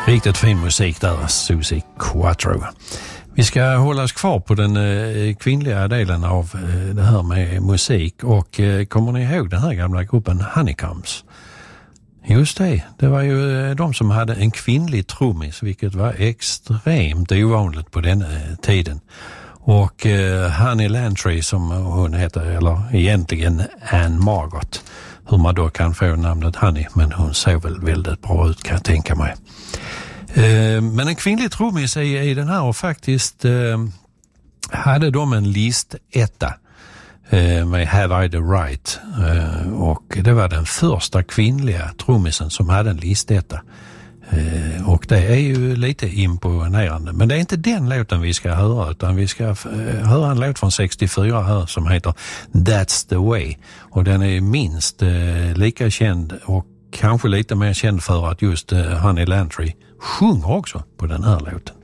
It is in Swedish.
Riktigt fin musik där, Suzi Quatro. Vi ska hålla oss kvar på den kvinnliga delen av det här med musik. Och kommer ni ihåg den här gamla gruppen Honeycombs? Just det var ju de som hade en kvinnlig trummis, vilket var extremt ovanligt på den tiden. Och Honey Landry som hon heter, eller egentligen Anne Margot. Hur man då kan få namnet Honey, men hon ser väl väldigt bra ut kan jag tänka mig. Men en kvinnlig trummis i den här och faktiskt hade de en listetta med Have I the Right och det var den första kvinnliga trummisen som hade en listetta. Och det är ju lite imponerande. Men det är inte den låten vi ska höra, utan vi ska höra en låt från 64 här som heter That's the Way. Och den är minst lika känd och kanske lite mer känd för att just Honey Landry sjunger också på den här låten.